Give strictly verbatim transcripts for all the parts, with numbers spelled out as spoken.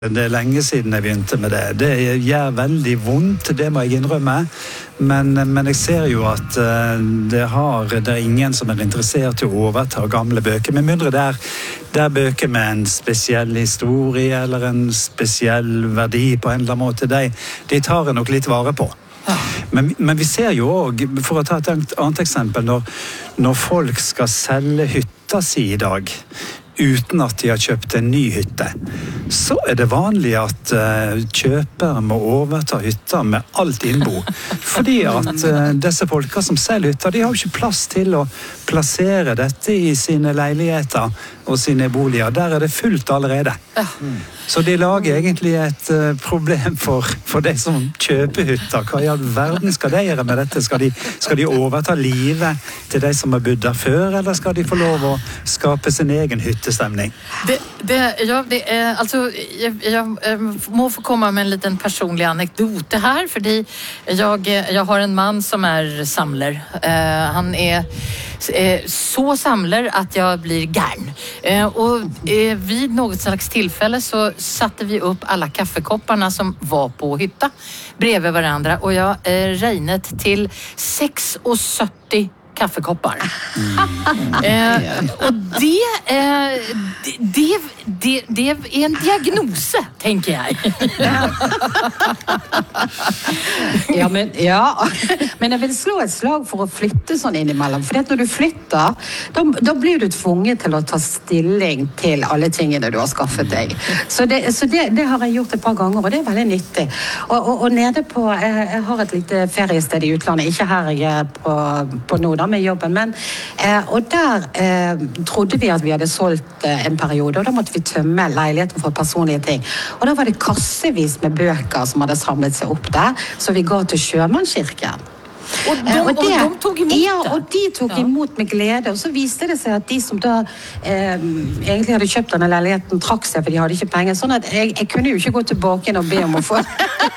Det er lenge siden jeg begynte med det. Det gjør veldig vondt, det må jeg innrømme. Men, men jeg ser jo at det, har, det er ingen som er interessert i å overta gamle bøker. Med mindre det er, det er bøker med en spesiell historie eller en spesiell verdi på en eller annen måte. De, de tar jeg nok litt vare på. Men, men vi ser jo også, for å ta et annet eksempel, når, når folk skal selge hytta si i dag, uten at de har kjøpt en ny hytte, så er det vanlig at uh, kjøpere må overta hytta med alt innbo. Fordi at uh, disse folka som selger hytta, de har jo ikke plass til å plassere dette i sine leiligheter og sine boliger. Der er det fullt allerede. Ja. Så de lager egentlig et uh, problem for, for de som kjøper hytta. Hva i all verden skal de gjøre med dette? Skal de, skal de overta livet til de som har bodd der før, eller skal de få lov å skape sin egen hyttestemning? Det, det, ja, det är, alltså, jag, jag, jag må få komma med en liten personlig anekdote här, fordi jag, jag har en man som är samler. Uh, han är uh, så samler att jag blir gärn. Uh, och uh, vid något slags tillfälle så satte vi upp alla kaffekopparna som var på hytta bredvid varandra, och jag uh, regnet till sex och sjuttio kaffekoppar. Mm. eh, och det, eh, det, det, det är en diagnose, tänker jag. ja, men, ja, men jag vill slå ett slag för att flytta sån innimellom. För att när du flyttar, då, då blir du tvungen till att ta stilling till alla tingene du har skaffat dig. Så, det, så det, det har jag gjort ett par gånger, och det är väldigt nyttigt. Och, och, och nede på, jag har ett lite feriested i utlandet, inte här jag är på, på Nordam, med jobben, men eh, og der eh, trodde vi at vi hadde solgt eh, en periode, og da måtte vi tømme leiligheten for personlige ting. Og da var det kassevis med bøker som hadde samlet seg opp der, så vi ga til Sjømannskirken. Og de, og, det, og de tog imot ja, det? Ja, og de tog imot med glede, og så viste det seg at de som da eh, egentlig hadde kjøpt denne leiligheten trakk seg, for de hadde ikke penger, sånn at jeg, jeg kunne jo ikke gå tilbake og be om å få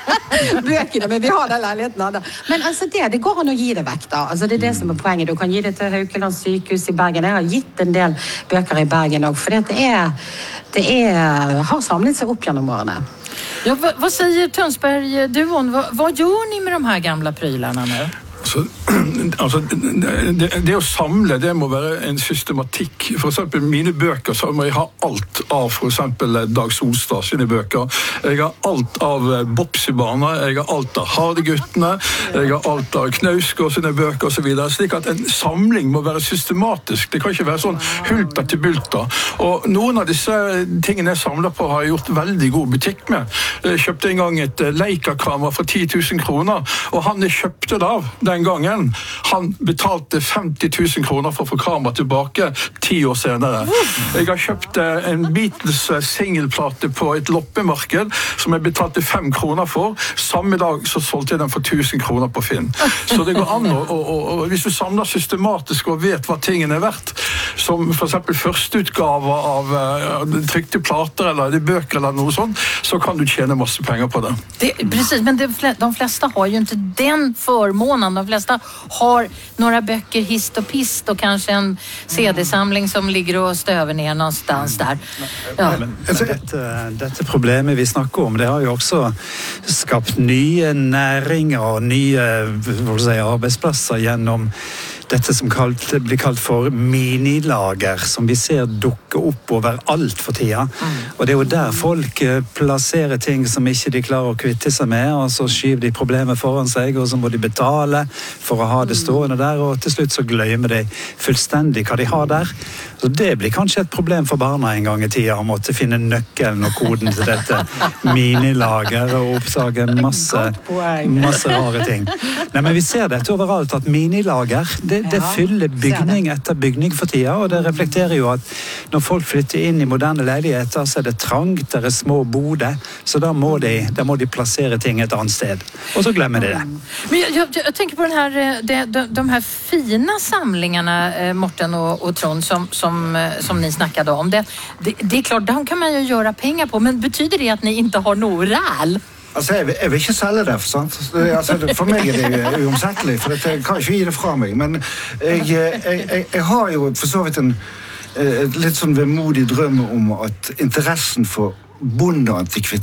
bøkene, men vi har den leiligheten. Men altså det, det går an å gi det vekk da, altså det er det som er poenget. Du kan gi det til Haukeland sykehus i Bergen. Jeg har gitt en del bøker i Bergen også, for det er, det er, har samlet seg opp gjennom årene. Ja, vad, vad säger Tönsberg duon? Vad, vad gör ni med de här gamla prylarna nu? Så, altså, det, det å samle, det må være en systematikk. For eksempel mine bøker, så må jeg ha alt av for eksempel Dag Solstad sine bøker. Jeg har alt av Bopsy-barna, jeg har alt av Hardeguttene, jeg har alt av Knausgård sine bøker og så videre. Slik at en samling må være systematisk. Det kan ikke være sånn hulter til bulter. Og noen av disse tingene jeg samler på har jeg gjort veldig god butikk med. Jeg kjøpte en gang et Leica-kamera for ti tusen kroner, og han jeg kjøpte det av den gangen, han betalte femti tusen kroner for å få kamera tilbake ti år senere. Jeg har kjøpt en Beatles singelplate på et loppemarked som jeg betalte fem kroner for. Samme dag så solgte jeg den for tusen kroner på Finn. Så det går an, og, og, og hvis du samler systematisk og vet hva tingene er verdt, som for eksempel førsteutgaver av uh, trykte plater eller bøker eller noe sånt, så kan du tjene masse penger på det. det precis, men det, de flesta har ju inte den förmånen. De flesta har några böcker hist och pist och kanske en C D-samling som ligger och stöver ner någonstans där. Ja. Men, men dette, dette problemet vi snakker om, det har jo også skapt nye næringer og nye hva skal jeg si, arbeidsplasser gjennom dette som kalt, blir kalt for minilager, som vi ser dukke opp over alt for tida. Mm. Og det er jo der folk plasserer ting som ikke de klarer å kvitte seg med, og så skyver de problemet foran seg, og så må de betale for å ha det stående der, og til slutt så glemmer de fullstendig hva de har der. Så det blir kanskje et problem for barna en gang i tida, å måtte finne nøkkelen og koden til dette minilager og oppsage masse, masse rare ting. Nei, men vi ser dette overalt, at minilager, det, det fyller bygning etter bygning for tida, og det reflekterer jo at når folk flytter inn i moderne leiligheter, så er det trangt, det er små boder, så da må de, da må de plassere ting et annet sted. Og så glemmer de det. Men jag, jag, jag tänker på den här, de, de, de här fina samlingarna, Morten och, och Trond, som, som, som ni snackade om. Det, det, det är klart, de kan man ju göra pengar på, men betyder det att ni inte har någon räl? Altså, jeg, jeg vil ikke selge det, for sant? Altså, for meg er det uomsettelig, for jeg kan ikke gi det fra meg. Men jeg, jeg, jeg, jeg har jo for så vidt en litt sånn vemodig drøm om at interessen for bondeantikvitet